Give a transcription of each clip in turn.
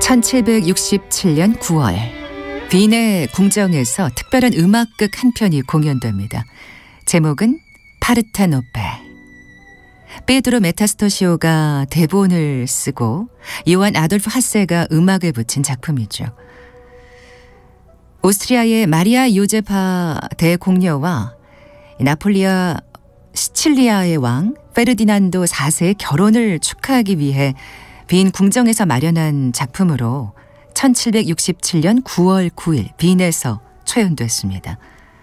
1767년 9월 빈의 궁정에서 특별한 음악극 한 편이 공연됩니다. 제목은 파르테노페. 페드로 메타스토시오가 대본을 쓰고 요한 아돌프 하세가 음악을 붙인 작품이죠. 오스트리아의 마리아 요제파 대공녀와 나폴리아 시칠리아의 왕 페르디난도 4세의 결혼을 축하하기 위해 빈 궁정에서 마련한 작품으로 1767년 9월 9일 빈에서 초연됐습니다.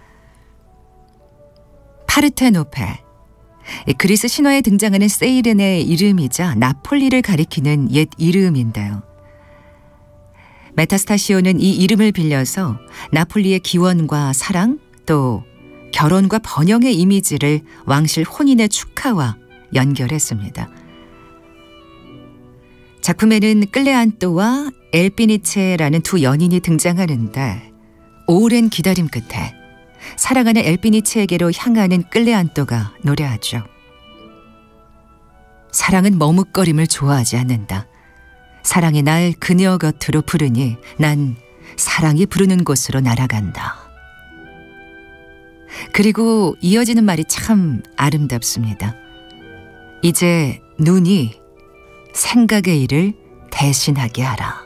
파르테노페, 그리스 신화에 등장하는 세이렌의 이름이자 나폴리를 가리키는 옛 이름인데요. 메타스타시오는 이 이름을 빌려서 나폴리의 기원과 사랑, 또 결혼과 번영의 이미지를 왕실 혼인의 축하와 연결했습니다. 작품에는 클레안토와 엘피니체라는 두 연인이 등장하는데 오랜 기다림 끝에 사랑하는 엘피니체에게로 향하는 클레안토가 노래하죠. 사랑은 머뭇거림을 좋아하지 않는다. 사랑이 날 그녀 곁으로 부르니 난 사랑이 부르는 곳으로 날아간다. 그리고 이어지는 말이 참 아름답습니다. 이제 눈이 생각의 일을 대신하게 하라.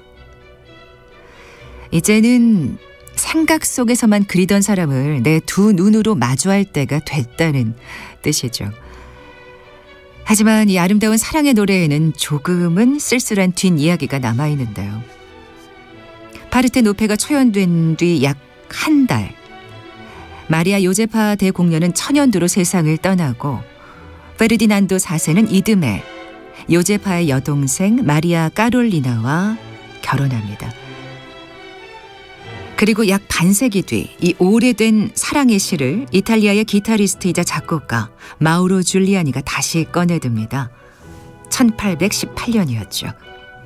이제는 생각 속에서만 그리던 사람을 내 두 눈으로 마주할 때가 됐다는 뜻이죠. 하지만 이 아름다운 사랑의 노래에는 조금은 쓸쓸한 뒷이야기가 남아있는데요. 파르테노페가 초연된 뒤 약 한 달, 마리아 요제파 대공녀는 천연두로 세상을 떠나고 페르디난도 4세는 이듬해 요제파의 여동생 마리아 까롤리나와 결혼합니다. 그리고 약 반세기 뒤 이 오래된 사랑의 시를 이탈리아의 기타리스트이자 작곡가 마우로 줄리아니가 다시 꺼내듭니다. 1818년이었죠.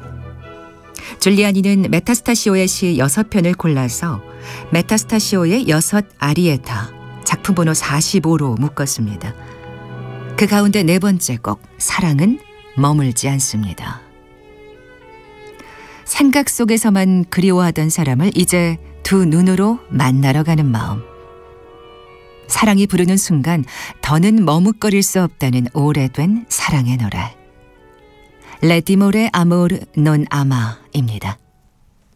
줄리아니는 메타스타시오의 시 6편을 골라서 메타스타시오의 6 아리에타, 작품번호 45로 묶었습니다. 그 가운데 네 번째 곡 사랑은 머물지 않습니다. 생각 속에서만 그리워하던 사람을 이제 두 눈으로 만나러 가는 마음. 사랑이 부르는 순간 더는 머뭇거릴 수 없다는 오래된 사랑의 노래. 레디모레 아모르 논 아마입니다.